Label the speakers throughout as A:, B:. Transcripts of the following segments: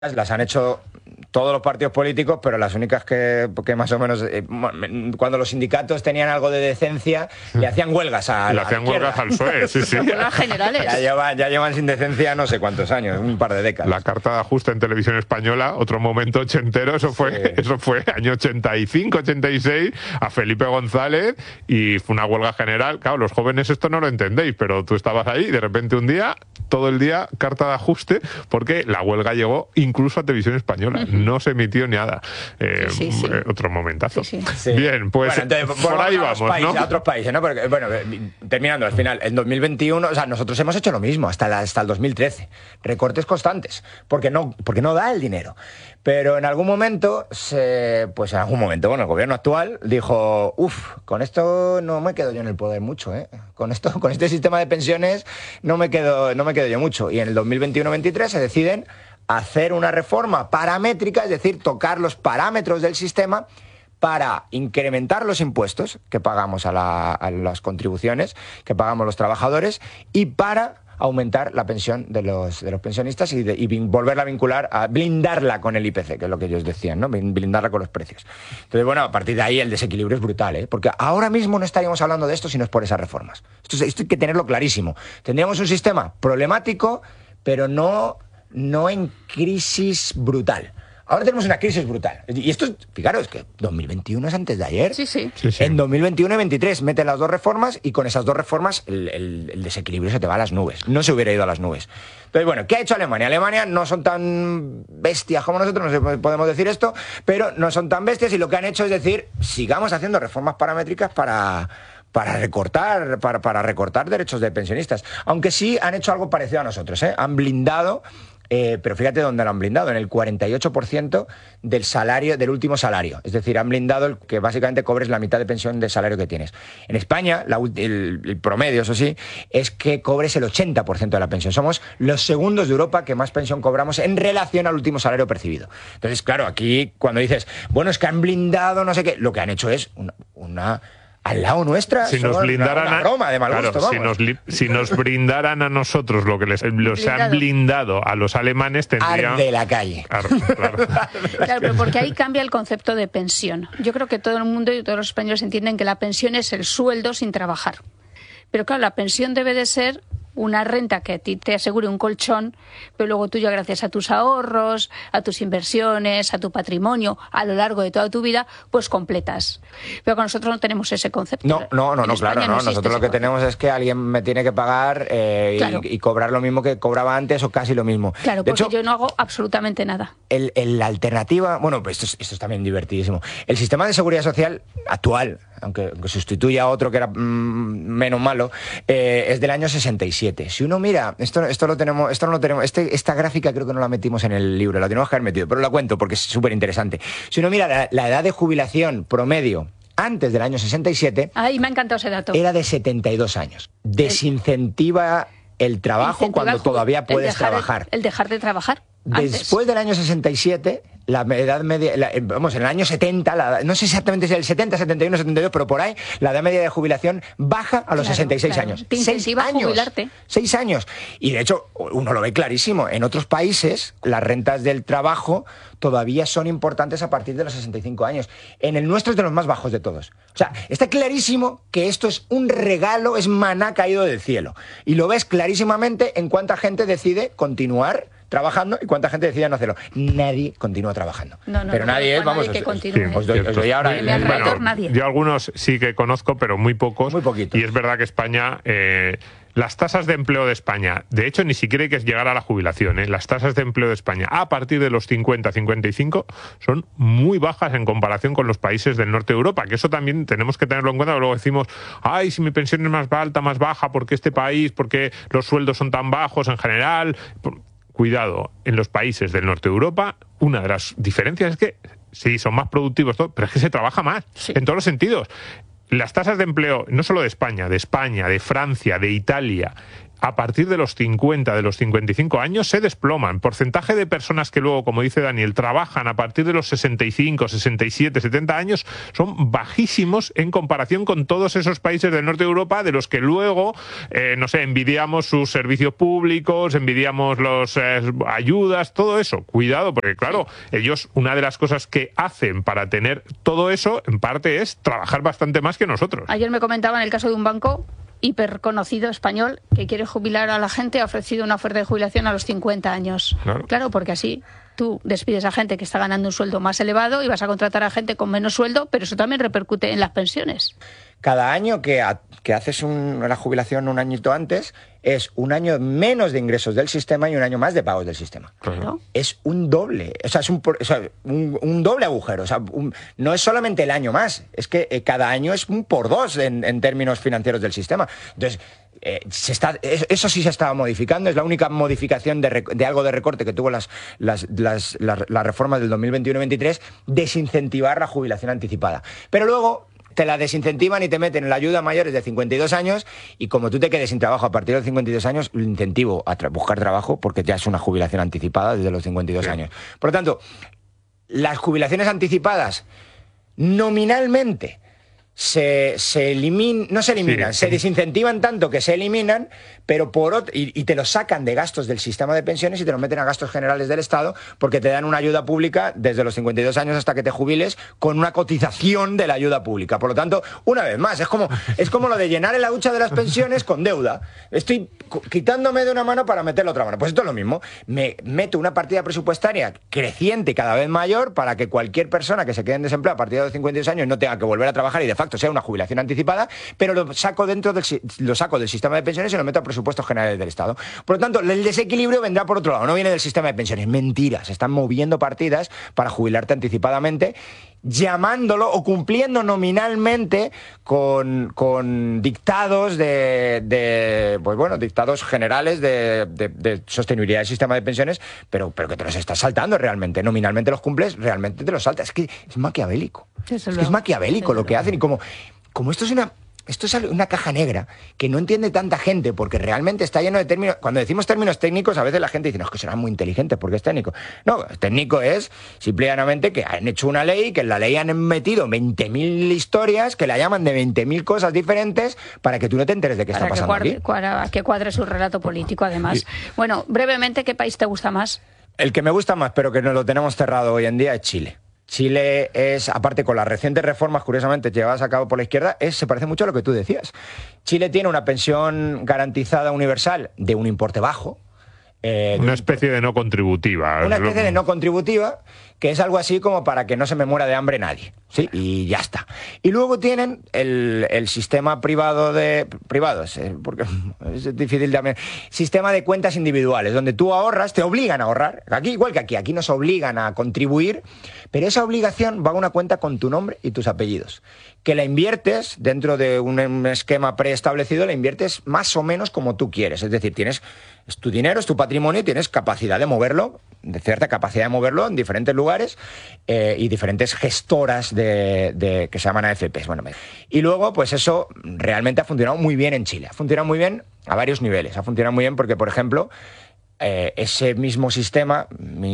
A: las han hecho todos los partidos políticos, pero las únicas que más o menos, cuando los sindicatos tenían algo de decencia, le hacían huelgas a la
B: hacían huelgas al PSOE, sí, sí.
C: Huelgas generales.
A: Ya llevan sin decencia no sé cuántos años, un par de décadas.
B: La carta de ajuste en Televisión Española, otro momento ochentero, eso fue año 85, 86, a Felipe González, y fue una huelga general. Claro, los jóvenes esto no lo entendéis, pero tú estabas ahí y de repente un día, todo el día, carta de ajuste, porque la huelga llegó incluso a Televisión Española. No se emitió ni nada. Otro momentazo.
C: Sí.
B: Bien, pues
A: bueno, entonces,
B: por ahí vamos,
A: países,
B: ¿no?
A: A otros países, ¿no? Porque, bueno, terminando, al final, en 2021, o sea, nosotros hemos hecho lo mismo hasta el 2013. Recortes constantes, porque no da el dinero. Pero en algún momento, el gobierno actual dijo, con esto no me quedo yo en el poder mucho, ¿eh? Con este sistema de pensiones no me quedo yo mucho. Y en el 2021-23 se deciden hacer una reforma paramétrica, es decir, tocar los parámetros del sistema para incrementar los impuestos que pagamos a las contribuciones que pagamos los trabajadores y para aumentar la pensión de los pensionistas y volverla a vincular, a blindarla con el IPC, que es lo que ellos decían, ¿no? Blindarla con los precios. Entonces, bueno, a partir de ahí el desequilibrio es brutal, ¿eh? Porque ahora mismo no estaríamos hablando de esto si no es por esas reformas. Esto hay que tenerlo clarísimo. Tendríamos un sistema problemático, pero no en crisis brutal. Ahora tenemos una crisis brutal. Y esto, fijaros, que 2021 es antes de ayer.
C: Sí.
A: En 2021 y 2023 meten las dos reformas y con esas dos reformas el desequilibrio se te va a las nubes. No se hubiera ido a las nubes. Entonces, bueno, ¿qué ha hecho Alemania? Alemania no son tan bestias como nosotros, no sé, podemos decir esto, pero no son tan bestias y lo que han hecho es decir, sigamos haciendo reformas paramétricas para recortar derechos de pensionistas. Aunque sí han hecho algo parecido a nosotros, ¿eh? Han blindado, pero fíjate dónde lo han blindado, en el 48% del salario, del último salario. Es decir, han blindado el que básicamente cobres la mitad de pensión del salario que tienes. En España, el promedio, eso sí, es que cobres el 80% de la pensión. Somos los segundos de Europa que más pensión cobramos en relación al último salario percibido. Entonces, claro, aquí cuando dices, bueno, es que han blindado no sé qué, lo que han hecho es una al lado nuestra,
B: si nos blindaran
A: una broma de mal gusto,
B: si nos brindaran a nosotros lo que les han blindado a los alemanes, tendría
A: arde la calle.
C: Claro, pero porque ahí cambia el concepto de pensión. Yo creo que todo el mundo y todos los españoles entienden que la pensión es el sueldo sin trabajar. Pero claro, la pensión debe de ser una renta que a ti te asegure un colchón, pero luego tú ya gracias a tus ahorros, a tus inversiones, a tu patrimonio, a lo largo de toda tu vida, pues completas. Pero con nosotros no tenemos ese concepto.
A: No, claro. Nosotros lo que tenemos es que alguien me tiene que pagar y cobrar lo mismo que cobraba antes o casi lo mismo.
C: Claro, porque yo no hago absolutamente nada.
A: La alternativa, bueno, pues esto es también divertidísimo. El sistema de seguridad social actual, aunque sustituya a otro que era menos malo, es del año 67. Si uno mira, esta gráfica creo que no la metimos en el libro, la tenemos que haber metido, pero la cuento porque es súper interesante. Si uno mira la edad de jubilación promedio antes del año 67...
C: Ay, me ha encantado ese dato.
A: Era de 72 años. Desincentiva el trabajo cuando todavía puedes trabajar.
C: El dejar de trabajar.
A: Después del año 67, la edad media, en el año 70, no sé exactamente si es el 70, 71, 72, pero por ahí, la edad media de jubilación baja a los 66 años.
C: Te incentiva a jubilarte.
A: 6 años. Y de hecho, uno lo ve clarísimo. En otros países, las rentas del trabajo todavía son importantes a partir de los 65 años. En el nuestro es de los más bajos de todos. O sea, está clarísimo que esto es un regalo, es maná caído del cielo. Y lo ves clarísimamente en cuánta gente decide continuar trabajando y cuánta gente decide no hacerlo. Nadie continúa trabajando. Pero nadie es, vamos, os doy ahora
C: nadie.
B: Yo algunos sí que conozco, pero muy pocos.
A: Muy poquitos.
B: Y es verdad que España, las tasas de empleo de España, de hecho ni siquiera hay que llegar a la jubilación, las tasas de empleo de España a partir de los 50, 55 son muy bajas en comparación con los países del norte de Europa, que eso también tenemos que tenerlo en cuenta, luego decimos, ay, si mi pensión es más alta, más baja, ¿por qué este país? ¿Por qué los sueldos son tan bajos en general? Cuidado, en los países del norte de Europa, una de las diferencias es que sí, son más productivos, pero es que se trabaja más, en todos los sentidos. Las tasas de empleo, no solo de España, de Francia, de Italia, a partir de los 50, de los 55 años, se desploman. Porcentaje de personas que luego, como dice Daniel, trabajan a partir de los 65, 67, 70 años, son bajísimos en comparación con todos esos países del norte de Europa de los que luego, no sé, envidiamos sus servicios públicos, envidiamos las ayudas, todo eso. Cuidado, porque claro, ellos, una de las cosas que hacen para tener todo eso, en parte, es trabajar bastante más que nosotros.
C: Ayer me comentaban el caso de un banco hiperconocido español que quiere jubilar a la gente, ha ofrecido una oferta de jubilación a los 50 años. Claro, porque así tú despides a gente que está ganando un sueldo más elevado y vas a contratar a gente con menos sueldo, pero eso también repercute en las pensiones.
A: Cada año que haces la jubilación un añito antes, es un año menos de ingresos del sistema y un año más de pagos del sistema.
C: Claro.
A: Es un doble, o sea, es un doble agujero. O sea, no es solamente el año más, es que cada año es un por dos en términos financieros del sistema. Entonces, eso sí se estaba modificando, es la única modificación de algo de recorte que tuvo las reformas del 2021-23, desincentivar la jubilación anticipada. Pero luego te la desincentivan y te meten en la ayuda a mayores de 52 años y como tú te quedes sin trabajo a partir de los 52 años, lo incentivo a buscar trabajo porque ya es una jubilación anticipada desde los 52 años. Por lo tanto, las jubilaciones anticipadas nominalmente no se eliminan, se desincentivan tanto que se eliminan, pero y te los sacan de gastos del sistema de pensiones y te los meten a gastos generales del Estado porque te dan una ayuda pública desde los 52 años hasta que te jubiles con una cotización de la ayuda pública. Por lo tanto, una vez más, es como lo de llenar la hucha de las pensiones con deuda. Estoy quitándome de una mano para meterle otra mano. Pues esto es lo mismo. Me meto una partida presupuestaria creciente cada vez mayor para que cualquier persona que se quede en desempleo a partir de los 52 años no tenga que volver a trabajar y de facto sea una jubilación anticipada, pero lo saco del sistema de pensiones y lo meto a presupuestos generales del Estado. Por lo tanto, el desequilibrio vendrá por otro lado, no viene del sistema de pensiones. Mentira, se están moviendo partidas para jubilarte anticipadamente, llamándolo o cumpliendo nominalmente con dictados dictados generales de sostenibilidad del sistema de pensiones, pero que te los estás saltando realmente. Nominalmente los cumples, realmente te los saltas. Es que es maquiavélico. Es maquiavélico lo que hacen y como esto es una caja negra que no entiende tanta gente porque realmente está lleno de términos. Cuando decimos términos técnicos, a veces la gente dice, no, es que serán muy inteligentes porque es técnico. No, técnico es simplemente que han hecho una ley, que en la ley han metido 20.000 historias, que la llaman de 20.000 cosas diferentes para que tú no te enteres de qué está pasando aquí.
C: Que cuadre su relato político, además. Bueno, brevemente, ¿qué país te gusta más?
A: El que me gusta más, pero que no lo tenemos cerrado hoy en día, es Chile. Chile es, aparte con las recientes reformas, curiosamente, llevadas a cabo por la izquierda, se parece mucho a lo que tú decías. Chile tiene una pensión garantizada universal de un importe bajo.
B: Una especie de no contributiva.
A: Una especie de no contributiva, que es algo así como para que no se me muera de hambre nadie, ¿sí? Y ya está. Y luego tienen el sistema porque es difícil también, sistema de cuentas individuales, donde tú ahorras, te obligan a ahorrar, aquí igual que aquí nos obligan a contribuir, pero esa obligación va a una cuenta con tu nombre y tus apellidos, que la inviertes dentro de un esquema preestablecido, la inviertes más o menos como tú quieres, es decir, es tu dinero, es tu patrimonio y tienes capacidad de moverlo, de cierta capacidad de moverlo en diferentes lugares y diferentes gestoras que se llaman AFPs. Bueno, y luego, pues eso realmente ha funcionado muy bien en Chile. Ha funcionado muy bien a varios niveles. Ha funcionado muy bien porque, por ejemplo, ese mismo sistema,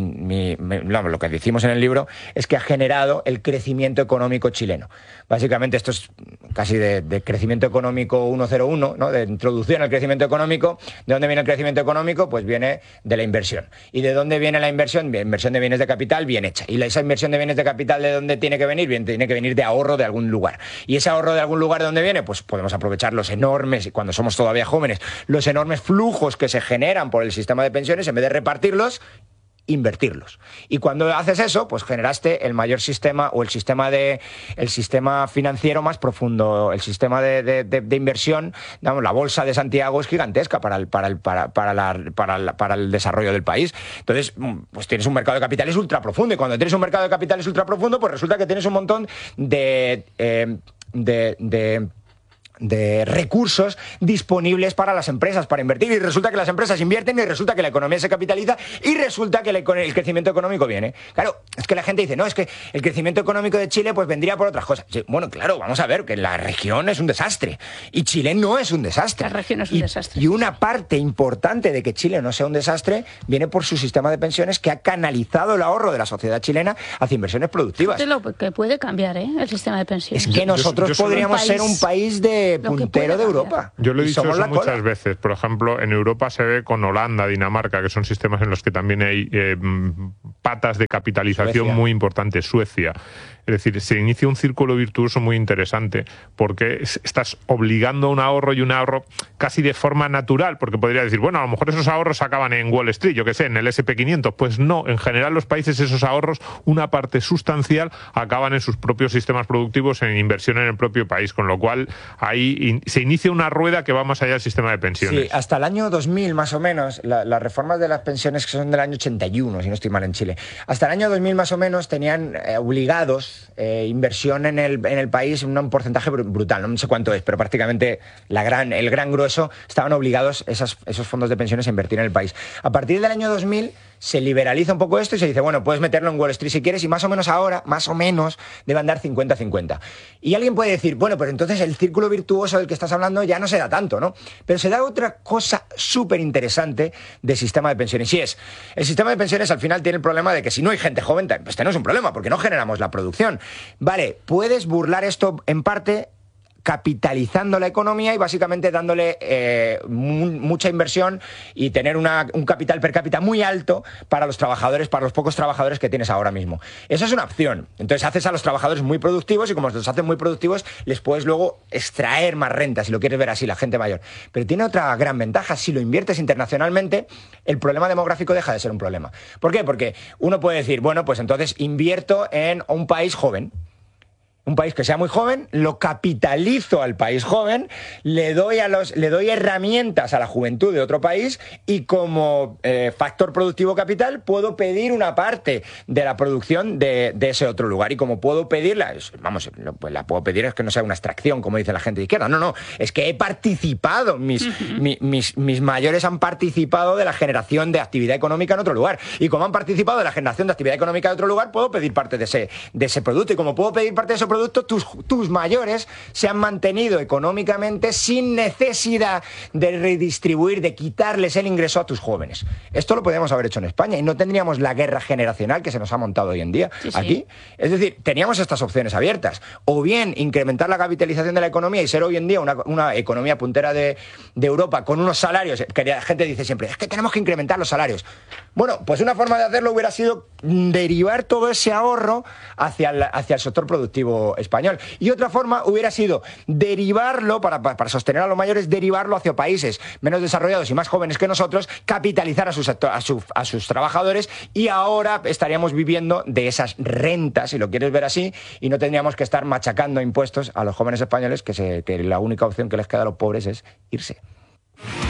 A: lo que decimos en el libro, es que ha generado el crecimiento económico chileno. Básicamente esto es casi de crecimiento económico 101, ¿no? De introducción al crecimiento económico. ¿De dónde viene el crecimiento económico? Pues viene de la inversión. ¿Y de dónde viene la inversión? Inversión de bienes de capital bien hecha. ¿Y esa inversión de bienes de capital de dónde tiene que venir? Bien, tiene que venir de ahorro de algún lugar. ¿Y ese ahorro de algún lugar de dónde viene? Pues podemos aprovechar los enormes, cuando somos todavía jóvenes, los enormes flujos que se generan por el sistema de pensiones, en vez de repartirlos, invertirlos. Y cuando haces eso, pues generaste el mayor sistema o el sistema financiero más profundo, el sistema de inversión, digamos, la bolsa de Santiago es gigantesca para el desarrollo del país. Entonces, pues tienes un mercado de capitales ultra profundo y cuando tienes un mercado de capitales ultra profundo, pues resulta que tienes un montón de de recursos disponibles para las empresas, para invertir, y resulta que las empresas invierten, y resulta que la economía se capitaliza, y resulta que el crecimiento económico viene. Claro, es que la gente dice, no, es que el crecimiento económico de Chile pues vendría por otras cosas. Sí, bueno, claro, vamos a ver, que la región es un desastre, y Chile no es un desastre.
C: La región es un desastre.
A: Y una parte importante de que Chile no sea un desastre viene por su sistema de pensiones, que ha canalizado el ahorro de la sociedad chilena hacia inversiones productivas.
C: Lo que puede cambiar, el sistema de pensiones.
A: Es que nosotros podríamos ser un país puntero de Europa.
B: Yo lo he dicho eso muchas veces. Por ejemplo, en Europa se ve con Holanda, Dinamarca, que son sistemas en los que también hay patas de capitalización
A: Suecia.
B: muy importantes. Suecia. Es decir, se inicia un círculo virtuoso muy interesante, porque estás obligando a un ahorro casi de forma natural, porque podría decir, bueno, a lo mejor esos ahorros acaban en Wall Street, yo qué sé, en el SP500. Pues no, en general los países, esos ahorros, una parte sustancial acaban en sus propios sistemas productivos, en inversión en el propio país, con lo cual ahí se inicia una rueda que va más allá del sistema de pensiones.
A: Sí, hasta el año 2000 más o menos, las reformas de las pensiones, que son del año 81, si no estoy mal, en Chile, hasta el año 2000 más o menos tenían obligados inversión en el país, un porcentaje brutal, no sé cuánto es, pero prácticamente el gran grueso estaban obligados esos fondos de pensiones a invertir en el país. A partir del año 2000 se liberaliza un poco esto y se dice, bueno, puedes meterlo en Wall Street si quieres, y más o menos ahora, debe andar 50-50. Y alguien puede decir, bueno, pues entonces el círculo virtuoso del que estás hablando ya no se da tanto, ¿no? Pero se da otra cosa súper interesante del sistema de pensiones, y es, el sistema de pensiones al final tiene el problema de que si no hay gente joven, pues tenemos un problema, porque no generamos la producción. Vale, puedes burlar esto en parte capitalizando la economía y básicamente dándole mucha inversión y tener un capital per cápita muy alto para los trabajadores, para los pocos trabajadores que tienes ahora mismo. Eso es una opción. Entonces haces a los trabajadores muy productivos, y como los haces muy productivos, les puedes luego extraer más renta, si lo quieres ver así, la gente mayor. Pero tiene otra gran ventaja: si lo inviertes internacionalmente, el problema demográfico deja de ser un problema. ¿Por qué? Porque uno puede decir, bueno, pues entonces invierto en un país joven. Un país que sea muy joven, lo capitalizo al país joven, le doy herramientas a la juventud de otro país, y como factor productivo capital puedo pedir una parte de la producción de ese otro lugar. Y como puedo pedirla, vamos, pues la puedo pedir, es que no sea una extracción, como dice la gente de izquierda. No, es que he participado, mis mayores han participado de la generación de actividad económica en otro lugar. Y como han participado de la generación de actividad económica de otro lugar, puedo pedir parte de ese producto. Y como puedo pedir parte de ese producto, tus mayores se han mantenido económicamente sin necesidad de redistribuir, de quitarles el ingreso a tus jóvenes. Esto lo podríamos haber hecho en España y no tendríamos la guerra generacional que se nos ha montado hoy en día aquí. Es decir, teníamos estas opciones abiertas. O bien incrementar la capitalización de la economía y ser hoy en día una economía puntera de Europa, con unos salarios que la gente dice siempre, es que tenemos que incrementar los salarios. Bueno, pues una forma de hacerlo hubiera sido derivar todo ese ahorro hacia el sector productivo español. Y otra forma hubiera sido derivarlo, para sostener a los mayores, derivarlo hacia países menos desarrollados y más jóvenes que nosotros, capitalizar a sus trabajadores, y ahora estaríamos viviendo de esas rentas, si lo quieres ver así, y no tendríamos que estar machacando impuestos a los jóvenes españoles, que la única opción que les queda a los pobres es irse.